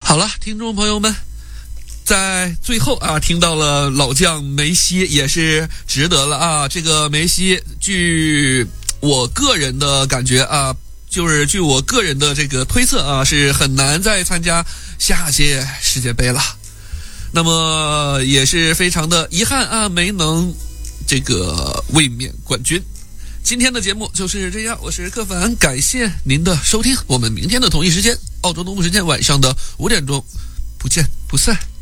好了，听众朋友们，在最后啊，听到了老将梅西，也是值得了啊。这个梅西，据我个人的感觉啊，就是据我个人的这个推测啊，是很难再参加下届世界杯了。那么也是非常的遗憾啊，没能这个卫冕冠军。今天的节目就是这样，我是柯凡，感谢您的收听，我们明天的同一时间，澳洲东部时间晚上的5点钟，不见不散。